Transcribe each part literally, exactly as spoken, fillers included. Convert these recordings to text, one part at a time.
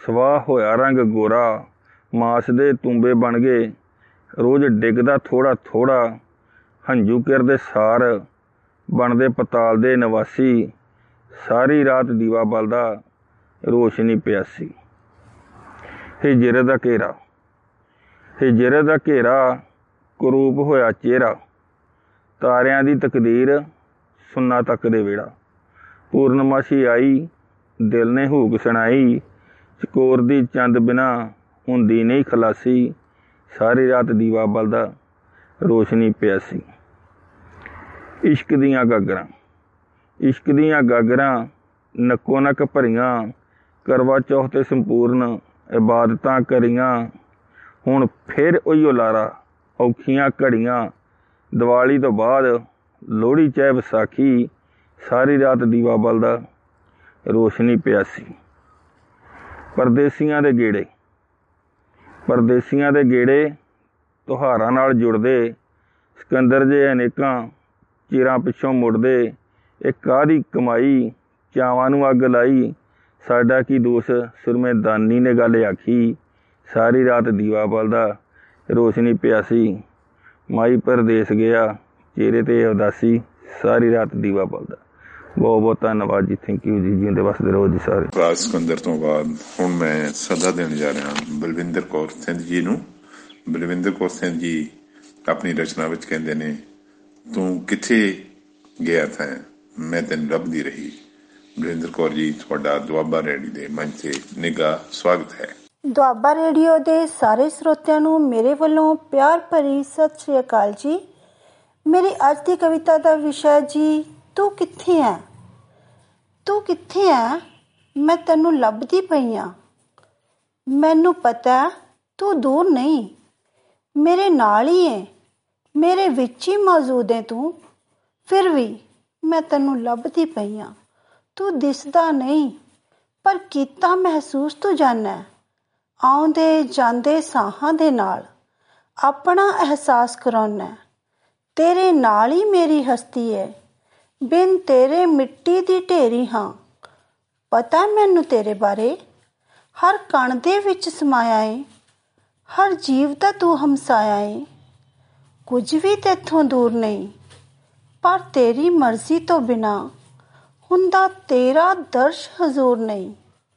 ਸਵਾਹ ਹੋਇਆ ਰੰਗ ਗੋਰਾ, ਮਾਸ ਦੇ ਤੂੰਬੇ ਬਣ ਗਏ। ਰੋਜ਼ ਡਿੱਗਦਾ ਥੋੜ੍ਹਾ ਥੋੜ੍ਹਾ, ਹੰਝੂ ਕਿਰਦੇ ਸਾਰ, ਬਣਦੇ ਪਤਾਲ ਦੇ ਨਿਵਾਸੀ। ਸਾਰੀ ਰਾਤ ਦੀਵਾ ਬਲਦਾ, ਰੋਸ਼ਨੀ ਪਿਆਸੀ। ਹਿਜਰੇ ਦਾ ਘੇਰਾ, ਹਿਜਰੇ ਦਾ ਘੇਰਾ, ਕਰੂਪ ਹੋਇਆ ਚਿਹਰਾ। ਤਾਰਿਆਂ ਦੀ ਤਕਦੀਰ, ਸੁੰਨਾ ਤੱਕਦੇ ਵਿਹੜਾ। ਪੂਰਨਮਾਸ਼ੀ ਆਈ, ਦਿਲ ਨੇ ਹੂਕ ਸੁਣਾਈ। ਚਕੋਰ ਦੀ ਚੰਦ ਬਿਨਾ ਹੁੰਦੀ ਨਹੀਂ ਖਲਾਸੀ। ਸਾਰੀ ਰਾਤ ਦੀਵਾ ਬਲਦਾ, ਰੋਸ਼ਨੀ ਪਿਆਸੀ। ਇਸ਼ਕ ਦੀਆਂ ਗਾਗਰਾਂ, ਇਸ਼ਕ ਦੀਆਂ ਗਾਗਰਾਂ, ਨੱਕੋ ਨੱਕ ਭਰੀਆਂ। ਕਰਵਾ ਚੌਥ 'ਤੇ ਸੰਪੂਰਨ ਇਬਾਦਤਾਂ ਕਰੀਆਂ। ਹੁਣ ਫਿਰ ਉਹੀਓ ਲਾਰਾ, ਔਖੀਆਂ ਘੜੀਆਂ। ਦੀਵਾਲੀ ਤੋਂ ਬਾਅਦ ਲੋਹੜੀ ਚਾਹੇ ਵਿਸਾਖੀ। ਸਾਰੀ ਰਾਤ ਦੀਵਾ ਬਲਦਾ, ਰੋਸ਼ਨੀ ਪਿਆਸੀ। ਪਰਦੇਸੀਆਂ ਦੇ ਗੇੜੇ, ਪਰਦੇਸੀਆਂ ਦੇ ਗੇੜੇ ਤਿਉਹਾਰਾਂ ਨਾਲ ਜੁੜਦੇ। ਸਿਕੰਦਰ ਜੇ ਅਨੇਕਾਂ ਚਿਰਾਂ ਪਿੱਛੋਂ ਮੁੜਦੇ। ਇਹ ਕਾਹਦੀ ਕਮਾਈ, ਚਾਵਾਂ ਨੂੰ ਅੱਗ ਲਾਈ। ਸਾਡਾ ਕੀ ਦੋਸ਼, ਸੁਰਮੇ ਦਾਨੀ ਨੇ ਗੱਲ ਆਖੀ। ਸਾਰੀ ਰਾਤ ਦੀਵਾ ਬਲਦਾ, ਰੋਸ਼ਨੀ ਪਿਆਸੀ। ਮਾਈ ਪਰਦੇਸ ਗਿਆ, ਚਿਹਰੇ 'ਤੇ ਉਦਾਸੀ। ਸਾਰੀ ਰਾਤ ਦੀਵਾ ਬਲਦਾ। ਬਹੁਤ ਬਹੁਤ ਧੰਨਵਾਦ ਜੀ। ਥੈਂਕ ਯੂ ਜੀ। ਜਿਉਂਦੇ ਵਸਦੇ ਰਹੋ ਜੀ ਸਾਰੇ। ਰਾਜ ਸਿਕੰਦਰ ਤੋਂ ਬਾਅਦ ਹੁਣ ਮੈਂ ਸਦਾ ਦੇਣ ਜਾ ਰਿਹਾ ਬਲਵਿੰਦਰ ਕੌਰ ਸਿੰਧ ਜੀ ਨੂੰ। ਬਲਵਿੰਦਰ ਕੌਰ ਸਿੰਧ ਜੀ ਆਪਣੀ ਰਚਨਾ ਵਿੱਚ ਕਹਿੰਦੇ ਨੇ, ਤੂੰ ਕਿੱਥੇ ਗਿਆ ਥਾ, ਮੈਂ ਤੈਨੂੰ ਲੱਭਦੀ ਰਹੀ। ਬਲਵਿੰਦਰ ਕੌਰ ਜੀ, ਤੁਹਾਡਾ ਦੁਆਬਾ ਰੇਡੀਓ ਦੇ ਮੰਚ 'ਤੇ ਨਿੱਘਾ ਸਵਾਗਤ ਹੈ। ਦੁਆਬਾ ਰੇਡੀਓ ਦੇ ਸਾਰੇ ਸਰੋਤਿਆਂ ਨੂੰ ਮੇਰੇ ਵੱਲੋਂ ਪਿਆਰ ਭਰੀ ਸਤਿ ਸ਼੍ਰੀ ਅਕਾਲ ਜੀ। ਮੇਰੀ ਅੱਜ ਦੀ ਕਵਿਤਾ ਦਾ ਵਿਸ਼ਾ ਜੀ, ਤੂੰ ਕਿੱਥੇ ਹੈ। ਤੂੰ ਕਿੱਥੇ ਹੈ, ਮੈਂ ਤੈਨੂੰ ਲੱਭਦੀ ਪਈ ਹਾਂ। ਮੈਨੂੰ ਪਤਾ ਤੂੰ ਦੂਰ ਨਹੀਂ, ਮੇਰੇ ਨਾਲ ਹੀ ਹੈ, ਮੇਰੇ ਵਿੱਚ ਹੀ ਮੌਜੂਦ ਹੈ ਤੂੰ। ਫਿਰ ਵੀ ਮੈਂ ਤੈਨੂੰ ਲੱਭਦੀ ਪਈ ਹਾਂ। ਤੂੰ ਦਿਸਦਾ ਨਹੀਂ, ਪਰ ਕੀਤਾ ਮਹਿਸੂਸ ਤੂੰ ਜਾਨਾ। ਆਉਂਦੇ ਜਾਂਦੇ ਸਾਹਾਂ ਦੇ ਨਾਲ ਆਪਣਾ ਅਹਿਸਾਸ ਕਰਾਉਣਾ। ਤੇਰੇ ਨਾਲ ਹੀ ਮੇਰੀ ਹਸਤੀ ਹੈ, ਬਿਨ ਤੇਰੇ ਮਿੱਟੀ ਦੀ ਢੇਰੀ ਹਾਂ। ਪਤਾ ਮੈਨੂੰ ਤੇਰੇ ਬਾਰੇ, ਹਰ ਕਣ ਦੇ ਵਿੱਚ ਸਮਾਇਆ ਏ। ਹਰ ਜੀਵ ਦਾ ਤੂੰ ਹਮਸਾਇਆ ਏ। ਕੁਝ ਵੀ ਤੇਥੋਂ ਦੂਰ ਨਹੀਂ, ਪਰ ਤੇਰੀ ਮਰਜ਼ੀ ਤੋਂ ਬਿਨਾਂ ਹੁੰਦਾ ਤੇਰਾ ਦਰਸ਼ ਹਜ਼ੂਰ ਨਹੀਂ।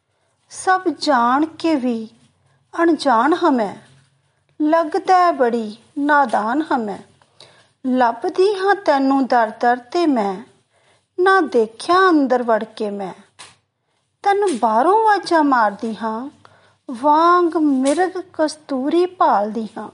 ਸਭ ਜਾਣ ਕੇ ਵੀ ਅਣਜਾਣ ਹਾਂ ਮੈਂ, ਲੱਗਦਾ ਬੜੀ ਨਾਦਾਨ ਹਾਂ ਮੈਂ। ਲੱਭਦੀ ਹਾਂ ਤੈਨੂੰ ਦਰ ਦਰ 'ਤੇ ਮੈਂ, ਨਾ ਦੇਖਿਆ ਅੰਦਰ ਵੜ ਕੇ ਮੈਂ। ਤੈਨੂੰ ਬਾਹਰੋਂ ਆਵਾਜ਼ਾਂ ਮਾਰਦੀ ਹਾਂ, ਵਾਂਗ ਮਿਰਗ ਕਸਤੂਰੀ ਭਾਲਦੀ ਹਾਂ।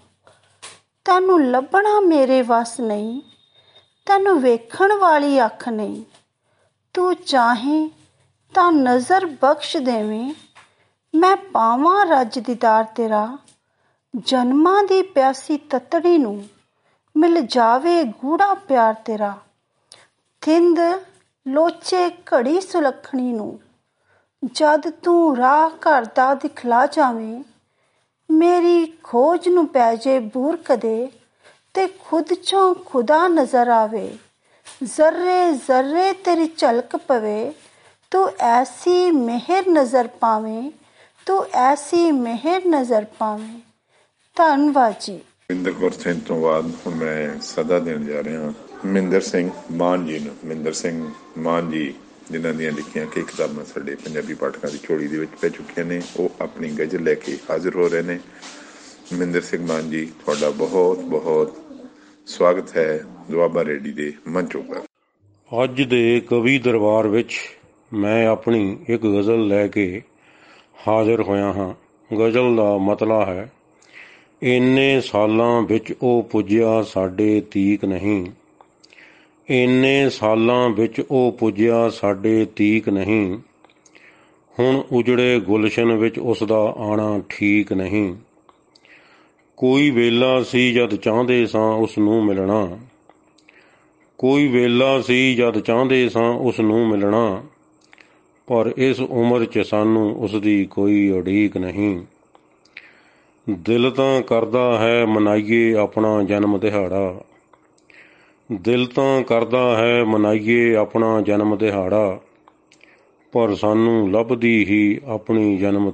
ਤੈਨੂੰ ਲੱਭਣਾ ਮੇਰੇ ਵੱਸ ਨਹੀਂ, ਤੈਨੂੰ ਵੇਖਣ ਵਾਲੀ ਅੱਖ ਨਹੀਂ। ਤੂੰ ਚਾਹੇ ਤਾਂ ਨਜ਼ਰ ਬਖਸ਼ ਦੇਵੇਂ, ਮੈਂ ਪਾਵਾਂ ਰੱਜ ਦੀਦਾਰ ਤੇਰਾ। ਜਨਮਾਂ ਦੀ ਪਿਆਸੀ ਤਤੜੀ ਨੂੰ ਮਿਲ ਜਾਵੇ ਗੂੜਾ ਪਿਆਰ ਤੇਰਾ। ਥਿੰਦ ਲੋਚੇ ਘੜੀ ਸੁਲੱਖਣੀ ਨੂੰ, ਜਦ ਤੂੰ ਰਾਹ ਘਰ ਦਾ ਦਿਖਲਾ ਜਾਵੇਂ। ਮੇਰੀ ਖੋਜ ਨੂੰ ਪੈ ਜੇ ਬੂਰ ਕਦੇ, ਤੇ ਖੁਦ ਚੋਂ ਖੁਦਾ ਨਜ਼ਰ ਆਵੇ। ਜ਼ਰਰੇ ਜ਼ਰਰੇ ਤੇਰੀ ਝਲਕ ਪਵੇ, ਤੂੰ ਐਸੀ ਮਿਹਰ ਨਜ਼ਰ ਪਾਵੇਂ। ਤੂੰ ਐਸੀ ਮਿਹਰ ਨਜ਼ਰ ਪਾਵੇਂ। ਧੰਨਵਾਦ ਜੀ। ਬਲਵਿੰਦਰ ਕੌਰ ਸਿੰਧ ਤੋਂ ਬਾਅਦ ਹੁਣ ਮੈਂ ਸਦਾ ਦੇਣ ਜਾ ਰਿਹਾ ਮਹਿੰਦਰ ਸਿੰਘ ਮਾਨ ਜੀ ਨੂੰ। ਮਹਿੰਦਰ ਸਿੰਘ ਮਾਨ ਜੀ, ਜਿਨ੍ਹਾਂ ਦੀਆਂ ਲਿਖੀਆਂ ਕਈ ਕਿਤਾਬਾਂ ਸਾਡੇ ਪੰਜਾਬੀ ਪਾਠਕਾਂ ਦੀ ਝੋਲੀ ਦੇ ਵਿੱਚ ਪੈ ਚੁੱਕੀਆਂ ਨੇ, ਉਹ ਆਪਣੀ ਗਜ਼ਲ ਲੈ ਕੇ ਹਾਜ਼ਰ ਹੋ ਰਹੇ ਨੇ। ਮਹਿੰਦਰ ਸਿੰਘ ਮਾਨ ਜੀ, ਤੁਹਾਡਾ ਬਹੁਤ ਬਹੁਤ ਸਵਾਗਤ ਹੈ ਦੁਆਬਾ ਰੇਡੀਓ ਦੇ ਮੰਚ ਉੱਪਰ। ਅੱਜ ਦੇ ਕਵੀ ਦਰਬਾਰ ਵਿੱਚ ਮੈਂ ਆਪਣੀ ਇੱਕ ਗਜ਼ਲ ਲੈ ਕੇ ਹਾਜ਼ਰ ਹੋਇਆ ਹਾਂ। ਗਜ਼ਲ ਦਾ ਮਤਲਬ ਹੈ, ਇੰਨੇ ਸਾਲਾਂ ਵਿੱਚ ਉਹ ਪੁੱਜਿਆ ਸਾਡੇ ਤੀਕ ਨਹੀਂ। ਇੰਨੇ ਸਾਲਾਂ ਵਿੱਚ ਉਹ ਪੁੱਜਿਆ ਸਾਡੇ ਤੀਕ ਨਹੀਂ। ਹੁਣ ਉਜੜੇ ਗੁਲਸ਼ਨ ਵਿੱਚ ਉਸ ਦਾ ਆਉਣਾ ਠੀਕ ਨਹੀਂ। ਕੋਈ ਵੇਲਾ ਸੀ ਜਦ ਚਾਹੁੰਦੇ ਸਾਂ ਉਸ ਨੂੰ ਮਿਲਣਾ। ਕੋਈ ਵੇਲਾ ਸੀ ਜਦ ਚਾਹੁੰਦੇ ਸਾਂ ਉਸ ਨੂੰ ਮਿਲਣਾ। ਪਰ ਇਸ ਉਮਰ 'ਚ ਸਾਨੂੰ ਉਸ ਦੀ ਕੋਈ ਉਡੀਕ ਨਹੀਂ। ਦਿਲ ਤਾਂ ਕਰਦਾ ਹੈ ਮਨਾਈਏ ਆਪਣਾ ਜਨਮ ਦਿਹਾੜਾ। ਦਿਲ ਤਾਂ ਕਰਦਾ ਹੈ ਮਨਾਈਏ ਆਪਣਾ ਜਨਮ ਦਿਹਾੜਾ। ਪਰ ਸਾਨੂੰ ਲੱਭਦੀ ਹੀ ਆਪਣੀ ਜਨਮ